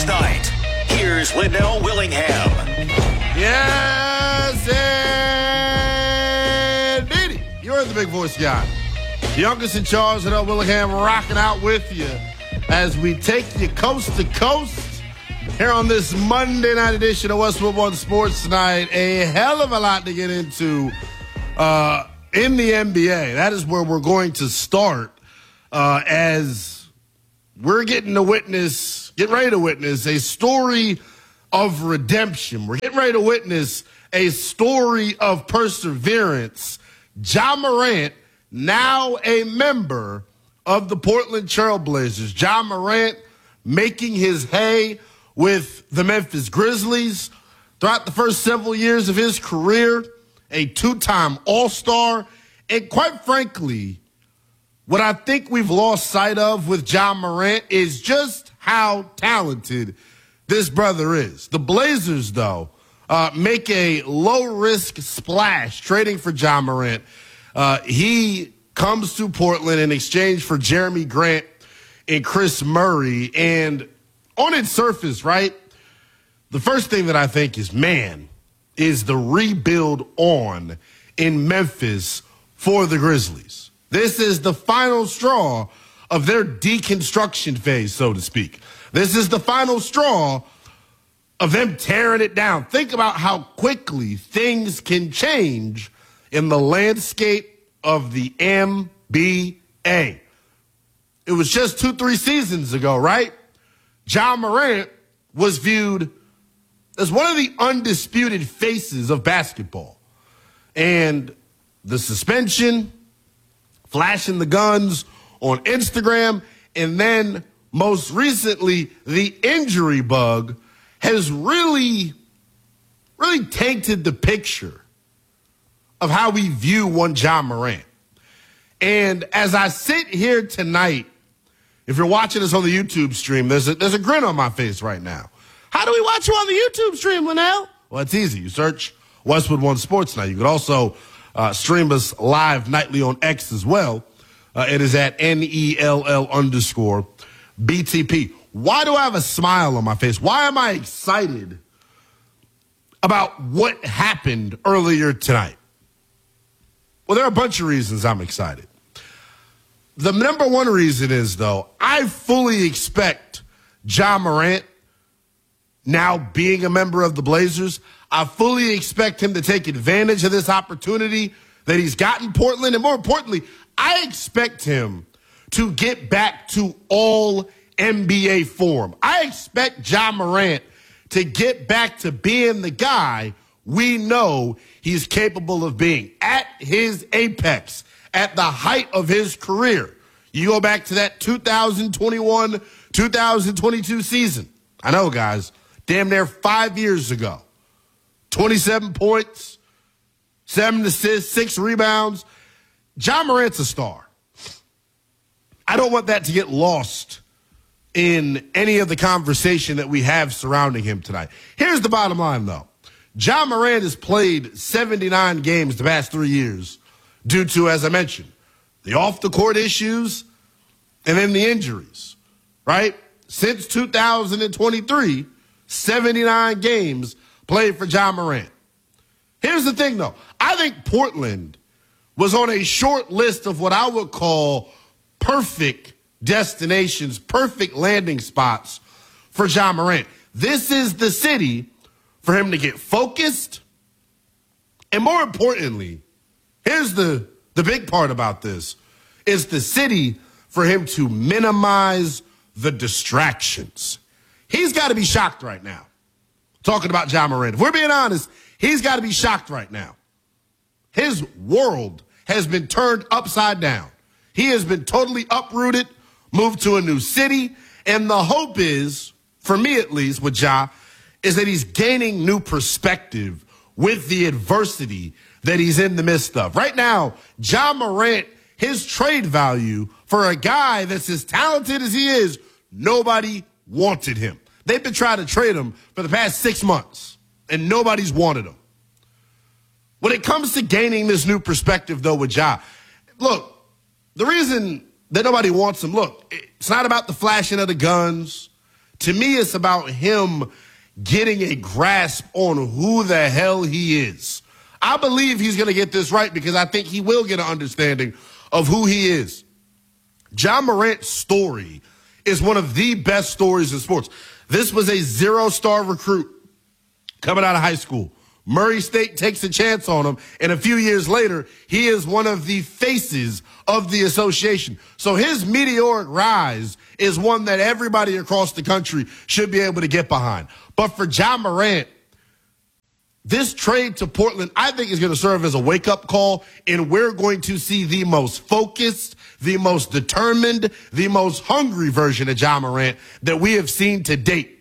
Night. Here's Linnell Willingham. Yes, indeed. You're the big voice guy. Youngest in charge, Linnell Willingham, rocking out with you as we take you coast to coast here on this Monday night edition of Westwood One Sports Night. A hell of a lot to get into in the NBA. That is where we're going to start as we're getting ready to witness a story of redemption. We're getting ready to witness a story of perseverance. Ja Morant, now a member of the Portland Trail Blazers. Ja Morant making his hay with the Memphis Grizzlies throughout the first several years of his career, a two-time All-Star, and quite frankly, what I think we've lost sight of with Ja Morant is just how talented this brother is. The Blazers, though, make a low-risk splash trading for Ja Morant. He comes to Portland in exchange for Jeremy Grant and Chris Murray. And on its surface, right, the first thing that I think is the rebuild on in Memphis for the Grizzlies. This is the final straw of their deconstruction phase, so to speak. This is the final straw of them tearing it down. Think about how quickly things can change in the landscape of the NBA. It was just 2-3 seasons ago, right? Ja Morant was viewed as one of the undisputed faces of basketball. And the suspension, flashing the guns on Instagram, and then most recently, the injury bug has really tainted the picture of how we view one Ja Morant. And as I sit here tonight, if you're watching us on the YouTube stream, there's a grin on my face right now. How do we watch you on the YouTube stream, Linnell? Well, it's easy. You search Westwood One Sports Night. You can also stream us live nightly on X as well. It is at NELL_BTP. Why do I have a smile on my face? Why am I excited about what happened earlier tonight? Well, there are a bunch of reasons I'm excited. The number one reason is, though, I fully expect Ja Morant, now being a member of the Blazers, I fully expect him to take advantage of this opportunity that he's got in Portland. And more importantly, I expect him to get back to all NBA form. I expect Ja Morant to get back to being the guy we know he's capable of being at his apex, at the height of his career. You go back to that 2021-2022 season. I know, guys, damn near 5 years ago. 27 points, 7 assists, 6 rebounds. Ja Morant's a star. I don't want that to get lost in any of the conversation that we have surrounding him tonight. Here's the bottom line, though. Ja Morant has played 79 games the past 3 years due to, as I mentioned, the off-the-court issues and then the injuries, right? Since 2023, 79 games played for Ja Morant. Here's the thing, though. I think Portland was on a short list of what I would call perfect destinations, perfect landing spots for Ja Morant. This is the city for him to get focused. And more importantly, here's the big part about this, is the city for him to minimize the distractions. He's got to be shocked right now. Talking about Ja Morant. If we're being honest, he's got to be shocked right now. His world has been turned upside down. He has been totally uprooted, moved to a new city, and the hope is, for me at least, with Ja, is that he's gaining new perspective with the adversity that he's in the midst of. Right now, Ja Morant, his trade value for a guy that's as talented as he is, nobody wanted him. They've been trying to trade him for the past 6 months, and nobody's wanted him. When it comes to gaining this new perspective, though, with Ja, look, the reason that nobody wants him, look, it's not about the flashing of the guns. To me, it's about him getting a grasp on who the hell he is. I believe he's going to get this right because I think he will get an understanding of who he is. Ja Morant's story is one of the best stories in sports. This was a 0-star recruit coming out of high school. Murray State takes a chance on him, and a few years later, he is one of the faces of the association. So his meteoric rise is one that everybody across the country should be able to get behind. But for Ja Morant, this trade to Portland, I think, is going to serve as a wake-up call, and we're going to see the most focused, the most determined, the most hungry version of Ja Morant that we have seen to date.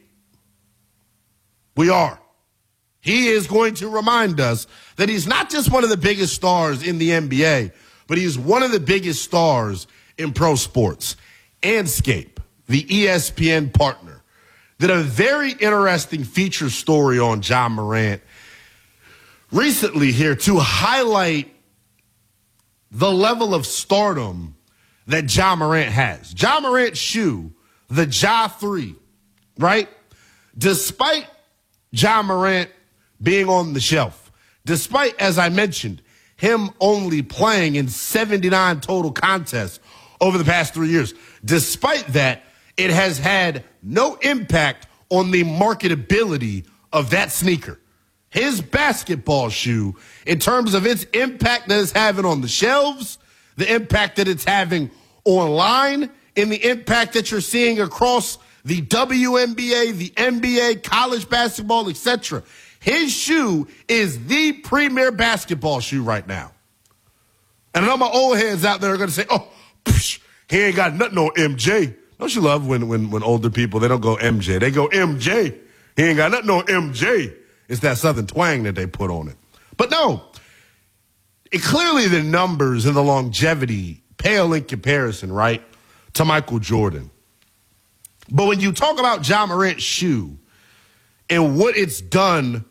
We are. He is going to remind us that he's not just one of the biggest stars in the NBA, but he's one of the biggest stars in pro sports. Anscape, the ESPN partner, did a very interesting feature story on Ja Morant recently here to highlight the level of stardom that Ja Morant has. Ja Morant's shoe, the Ja 3, right? Despite Ja Morant being on the shelf, despite, as I mentioned, him only playing in 79 total contests over the past 3 years, despite that, it has had no impact on the marketability of that sneaker. His basketball shoe, in terms of its impact that it's having on the shelves, the impact that it's having online, and the impact that you're seeing across the WNBA, the NBA, college basketball, etc. His shoe is the premier basketball shoe right now. And I know my old heads out there are going to say, oh, psh, he ain't got nothing on MJ. Don't you love when older people, they don't go MJ, they go MJ. He ain't got nothing on MJ. It's that southern twang that they put on it. But no, clearly the numbers and the longevity pale in comparison, right, to Michael Jordan. But when you talk about Ja Morant's shoe and what it's done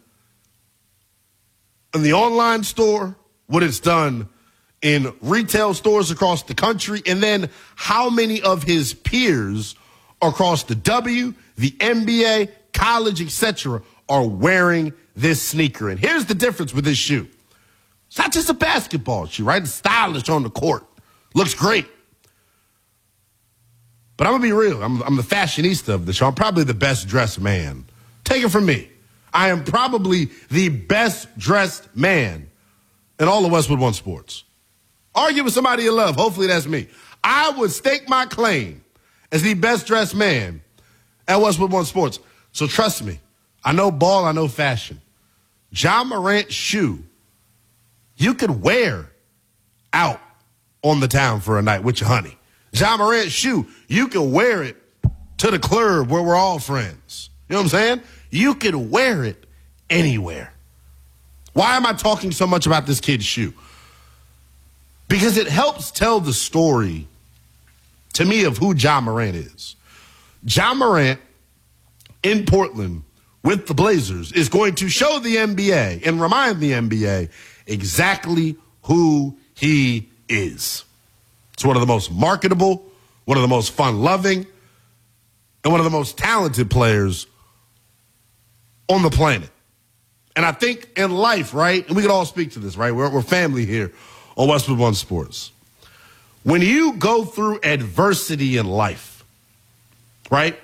in the online store, what it's done in retail stores across the country, and then how many of his peers across the the NBA, college, etc., are wearing this sneaker. And here's the difference with this shoe. It's not just a basketball shoe, right? It's stylish on the court. Looks great. But I'm going to be real. I'm the fashionista of the show. I'm probably the best dressed man. Take it from me. I am probably the best dressed man in all of Westwood One Sports. Argue with somebody you love. Hopefully that's me. I would stake my claim as the best dressed man at Westwood One Sports. So trust me. I know ball, I know fashion. Ja Morant's shoe, you could wear out on the town for a night with your honey. Ja Morant's shoe, you can wear it to the club where we're all friends. You know what I'm saying? You can wear it anywhere. Why am I talking so much about this kid's shoe? Because it helps tell the story, to me, of who Ja Morant is. Ja Morant in Portland with the Blazers is going to show the NBA and remind the NBA exactly who he is. It's one of the most marketable, one of the most fun-loving, and one of the most talented players on the planet. And I think in life, right, and we can all speak to this, right? We're family here on Westwood One Sports. When you go through adversity in life, right,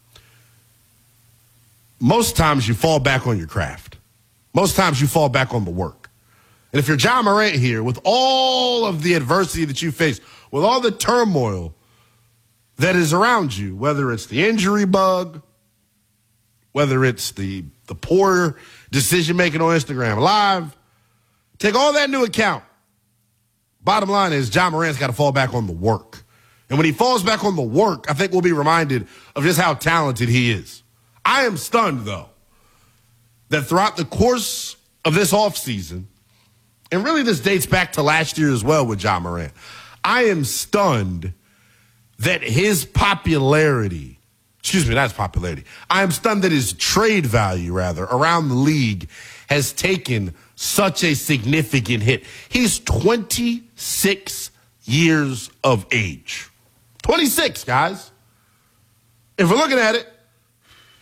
most times you fall back on your craft. Most times you fall back on the work. And if you're Ja Morant here, with all of the adversity that you face, with all the turmoil that is around you, whether it's the injury bug, whether it's the poor decision-making on Instagram Live, take all that into account. Bottom line is Ja Morant's got to fall back on the work. And when he falls back on the work, I think we'll be reminded of just how talented he is. I am stunned, though, that throughout the course of this offseason, and really this dates back to last year as well with Ja Morant, I am stunned that his popularity, I am stunned that his trade value, rather, around the league has taken such a significant hit. He's 26 years of age. 26, guys. If we're looking at it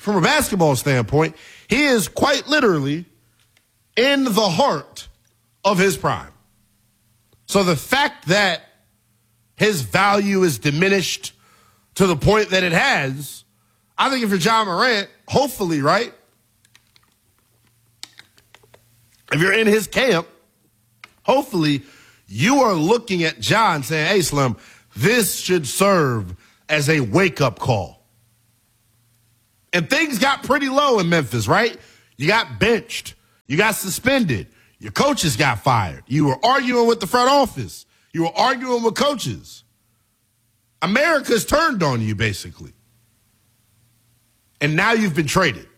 from a basketball standpoint, he is quite literally in the heart of his prime. So the fact that his value is diminished to the point that it has, I think if you're Ja Morant, hopefully, right? If you're in his camp, hopefully you are looking at Ja and saying, hey, Slim, this should serve as a wake-up call. And things got pretty low in Memphis, right? You got benched. You got suspended. Your coaches got fired. You were arguing with the front office. You were arguing with coaches. America's turned on you, basically. And now you've been traded.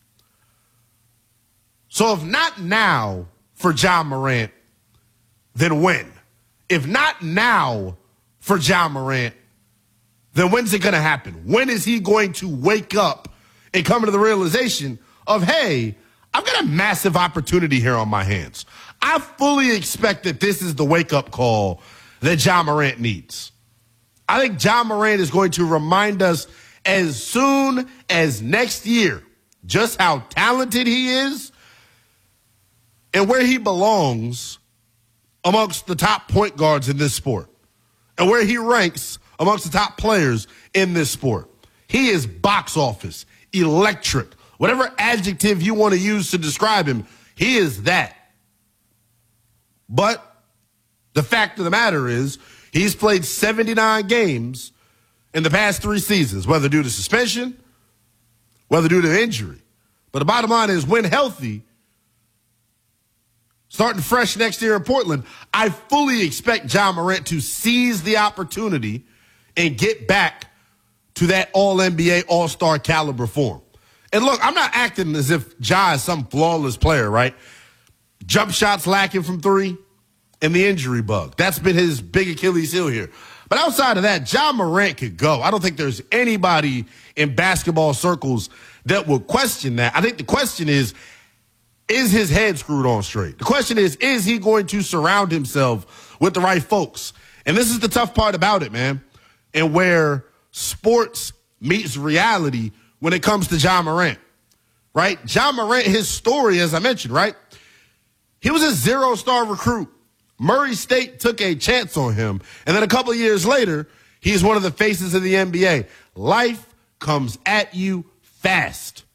So if not now for Ja Morant, then when? If not now for Ja Morant, then when's it going to happen? When is he going to wake up and come to the realization of, hey, I've got a massive opportunity here on my hands. I fully expect that this is the wake-up call that Ja Morant needs. I think Ja Morant is going to remind us as soon as next year just how talented he is and where he belongs amongst the top point guards in this sport and where he ranks amongst the top players in this sport. He is box office, electric, whatever adjective you want to use to describe him, he is that. But the fact of the matter is he's played 79 games in the past 3 seasons, whether due to suspension, whether due to injury. But the bottom line is when healthy, starting fresh next year in Portland, I fully expect Ja Morant to seize the opportunity and get back to that All-NBA, All-Star caliber form. And look, I'm not acting as if Ja is some flawless player, right? Jump shots lacking from 3 and the injury bug. That's been his big Achilles heel here. But outside of that, Ja Morant could go. I don't think there's anybody in basketball circles that would question that. I think the question is his head screwed on straight? The question is he going to surround himself with the right folks? And this is the tough part about it, man, and where sports meets reality when it comes to Ja Morant, right? Ja Morant, his story, as I mentioned, right? He was a 0-star recruit. Murray State took a chance on him. And then a couple of years later, he's one of the faces of the NBA. Life comes at you fast.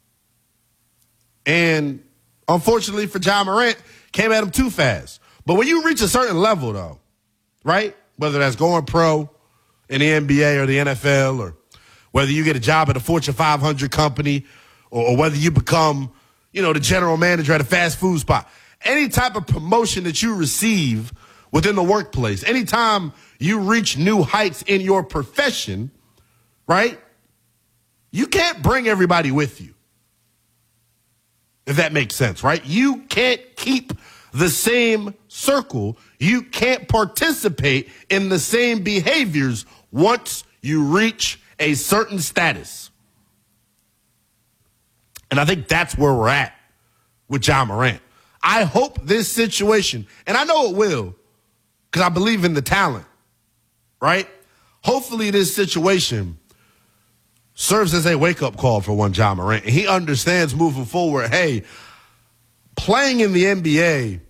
And unfortunately for Ja Morant, came at him too fast. But when you reach a certain level, though, right, whether that's going pro in the NBA or the NFL, or whether you get a job at a Fortune 500 company, or whether you become, the general manager at a fast food spot, any type of promotion that you receive within the workplace, anytime you reach new heights in your profession, right, you can't bring everybody with you. If that makes sense, right? You can't keep the same circle. You can't participate in the same behaviors once you reach a certain status. And I think that's where we're at with Ja Morant. I hope this situation, and I know it will, because I believe in the talent, right? Hopefully this situation serves as a wake-up call for one Ja Morant. And he understands moving forward, hey, playing in the NBA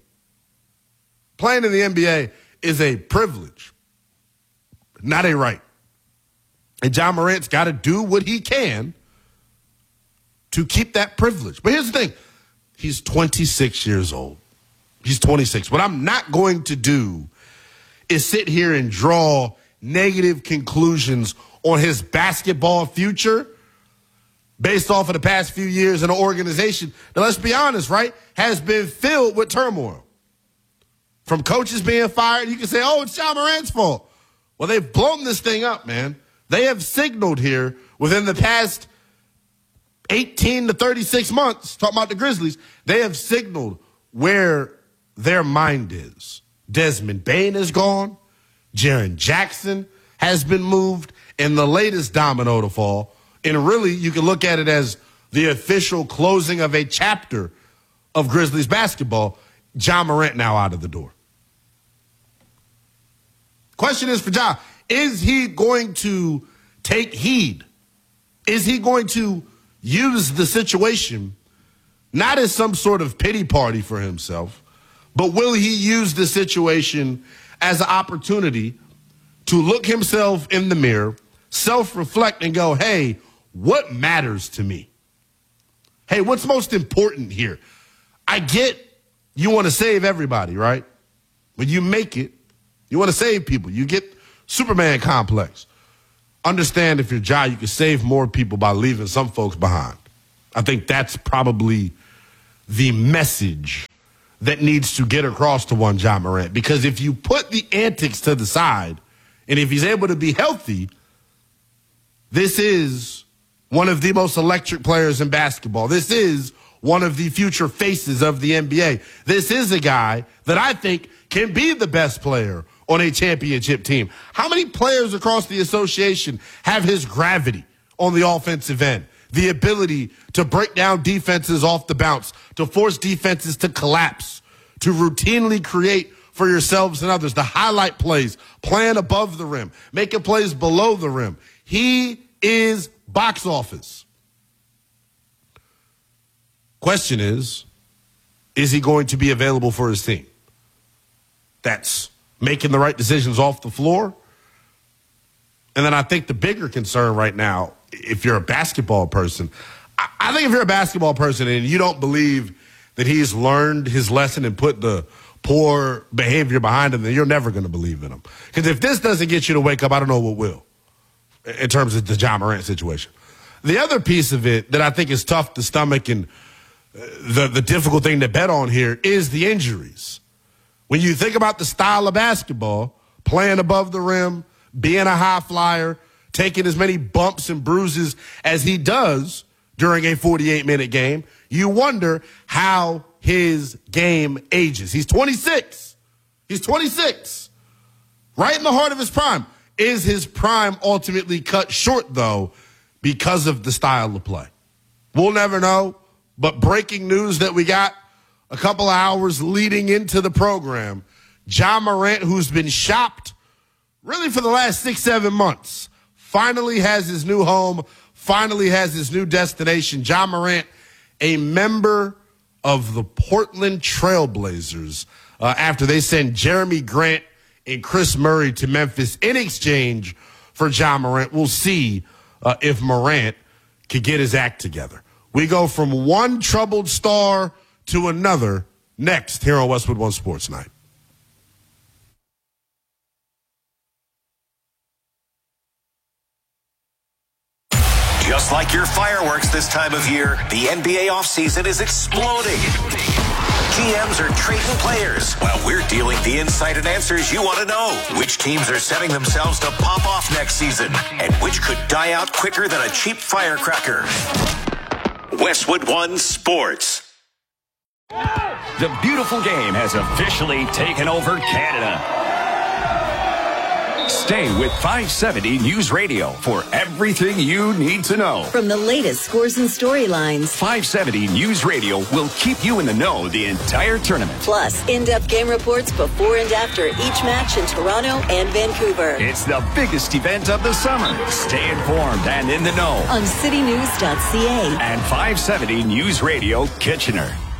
is a privilege, not a right. And Ja Morant's got to do what he can to keep that privilege. But here's the thing. He's 26 years old. He's 26. What I'm not going to do is sit here and draw negative conclusions on his basketball future based off of the past few years in an organization that, let's be honest, right, has been filled with turmoil. From coaches being fired, you can say, oh, it's Ja Morant's fault. Well, they've blown this thing up, man. They have signaled here within the past 18 to 36 months, talking about the Grizzlies, they have signaled where their mind is. Desmond Bane is gone. Jaren Jackson has been moved. And the latest domino to fall, and really you can look at it as the official closing of a chapter of Grizzlies basketball, Ja Morant now out of the door. Question is for Ja, is he going to take heed? Is he going to use the situation not as some sort of pity party for himself, but will he use the situation as an opportunity to look himself in the mirror, self-reflect, and go, hey, what matters to me? Hey, what's most important here? I get you want to save everybody, right? When you make it, you want to save people. You get Superman complex. Understand if you're Ja, you can save more people by leaving some folks behind. I think that's probably the message that needs to get across to one Ja Morant. Because if you put the antics to the side, and if he's able to be healthy, this is one of the most electric players in basketball. This is one of the future faces of the NBA. This is a guy that I think can be the best player on a championship team. How many players across the association have his gravity on the offensive end? The ability to break down defenses off the bounce, to force defenses to collapse, to routinely create for yourselves and others, to highlight plays, playing above the rim, making plays below the rim. He is box office. Question is he going to be available for his team? That's making the right decisions off the floor. And then I think the bigger concern right now, if you're a basketball person, I think if you're a basketball person and you don't believe that he's learned his lesson and put the poor behavior behind him, then you're never going to believe in him. Because if this doesn't get you to wake up, I don't know what will, in terms of the Ja Morant situation. The other piece of it that I think is tough to stomach and the difficult thing to bet on here is the injuries. When you think about the style of basketball, playing above the rim, being a high flyer, taking as many bumps and bruises as he does during a 48-minute game, you wonder how his game ages. He's 26. He's 26. Right in the heart of his prime. Is his prime ultimately cut short, though, because of the style of play? We'll never know, but breaking news that we got a couple of hours leading into the program, Ja Morant, who's been shopped really for the last 6-7 months, finally has his new home, finally has his new destination. Ja Morant, a member of the Portland Trail Blazers, after they send Jeremy Grant and Chris Murray to Memphis in exchange for Ja Morant. We'll see if Morant could get his act together. We go from one troubled star to another next here on Westwood One Sports Night. Just like your fireworks this time of year, the NBA offseason is exploding. GMs are trading players while we're dealing the insight and answers you want to know. Which teams are setting themselves to pop off next season and which could die out quicker than a cheap firecracker. Westwood One Sports. The beautiful game has officially taken over Canada. Stay with 570 News Radio for everything you need to know. From the latest scores and storylines, 570 News Radio will keep you in the know the entire tournament. Plus, in-depth game reports before and after each match in Toronto and Vancouver. It's the biggest event of the summer. Stay informed and in the know on citynews.ca and 570 News Radio Kitchener.